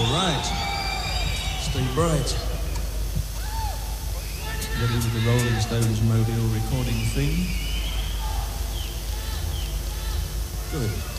right. Stay bright. Ready with the Rolling Stones Mobile recording theme? Good.